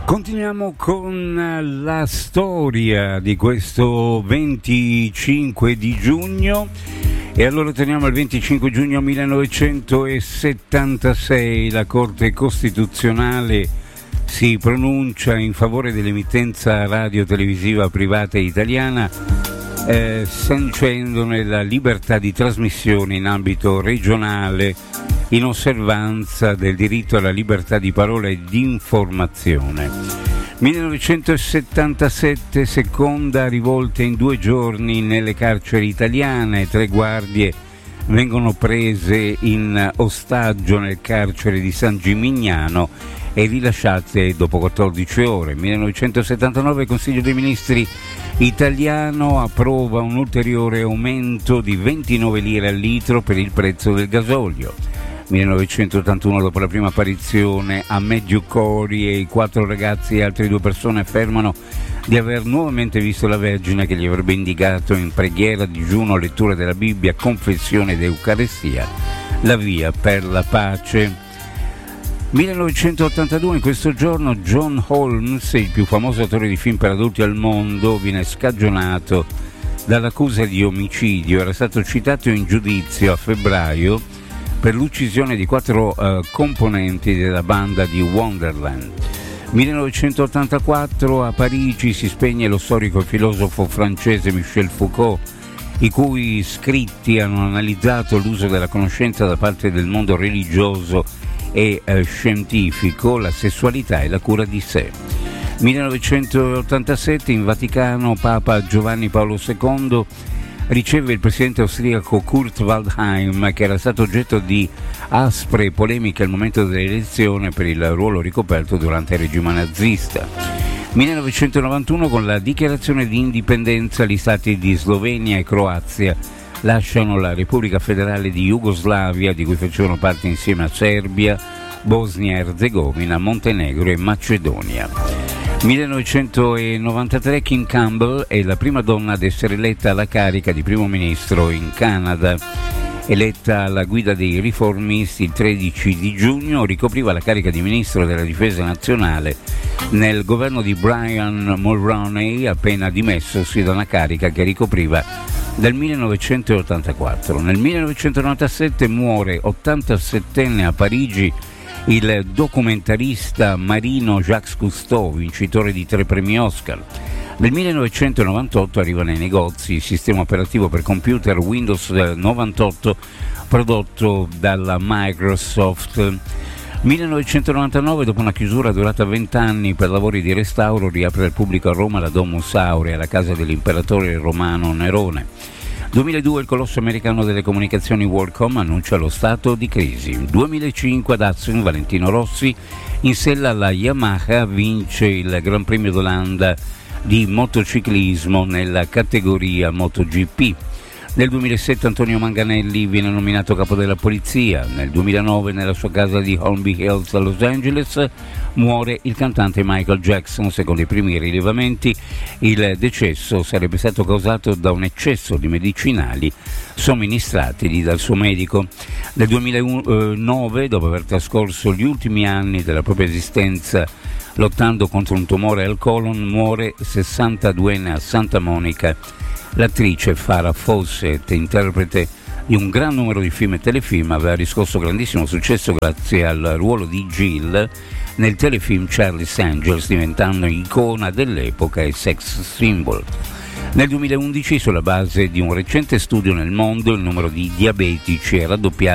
Continuiamo con la storia di questo 25 di giugno e allora torniamo al 25 giugno 1976. La Corte Costituzionale si pronuncia in favore dell'emittenza radio-televisiva privata italiana, sancendone la libertà di trasmissione in ambito regionale in osservanza del diritto alla libertà di parola e di informazione. 1977, seconda rivolta in 2 giorni nelle carceri italiane. 3 guardie vengono prese in ostaggio nel carcere di San Gimignano e rilasciate dopo 14 ore. 1979, il Consiglio dei Ministri italiano approva un ulteriore aumento di 29 lire al litro per il prezzo del gasolio. 1981, dopo la prima apparizione a Medjugorje, i 4 ragazzi e altre 2 persone affermano di aver nuovamente visto la Vergine che gli avrebbe indicato in preghiera, digiuno, lettura della Bibbia, confessione ed Eucaristia la via per la pace. 1982, in questo giorno John Holmes, il più famoso attore di film per adulti al mondo, viene scagionato dall'accusa di omicidio. Era stato citato in giudizio a febbraio per l'uccisione di 4 componenti della banda di Wonderland. 1984, a Parigi si spegne lo storico e filosofo francese Michel Foucault, i cui scritti hanno analizzato l'uso della conoscenza da parte del mondo religioso e scientifico, la sessualità e la cura di sé. 1987, in Vaticano, Papa Giovanni Paolo II riceve il presidente austriaco Kurt Waldheim, che era stato oggetto di aspre polemiche al momento dell'elezione per il ruolo ricoperto durante il regime nazista. 1991, con la dichiarazione di indipendenza, gli stati di Slovenia e Croazia lasciano la Repubblica Federale di Jugoslavia, di cui facevano parte insieme a Serbia, Bosnia e Erzegovina, Montenegro e Macedonia. 1993, Kim Campbell è la prima donna ad essere eletta alla carica di primo ministro in Canada. Eletta alla guida dei riformisti il 13 di giugno, ricopriva la carica di ministro della difesa nazionale nel governo di Brian Mulroney, appena dimessosi da una carica che ricopriva dal 1984. Nel 1997 muore 87enne a Parigi il documentarista marino Jacques Cousteau, vincitore di 3 premi Oscar. Nel 1998 arriva nei negozi il sistema operativo per computer Windows 98 prodotto dalla Microsoft. 1999, dopo una chiusura durata 20 anni per lavori di restauro, riapre al pubblico a Roma la Domus Aurea, la casa dell'imperatore romano Nerone. 2002, il colosso americano delle comunicazioni WorldCom annuncia lo stato di crisi. 2005, ad Assen, Valentino Rossi, in sella alla Yamaha, vince il Gran Premio d'Olanda di motociclismo nella categoria MotoGP. Nel 2007 Antonio Manganelli viene nominato capo della polizia. Nel 2009, nella sua casa di Holmby Hills a Los Angeles, muore il cantante Michael Jackson. Secondo i primi rilevamenti, il decesso sarebbe stato causato da un eccesso di medicinali somministratigli dal suo medico. Nel 2009, dopo aver trascorso gli ultimi anni della propria esistenza lottando contro un tumore al colon, muore 62enne a Santa Monica l'attrice Farrah Fawcett, interprete di un gran numero di film e telefilm. Aveva riscosso grandissimo successo grazie al ruolo di Jill nel telefilm Charlie's Angels, diventando icona dell'epoca e sex symbol. Nel 2011, sulla base di un recente studio nel mondo, il numero di diabetici è raddoppiato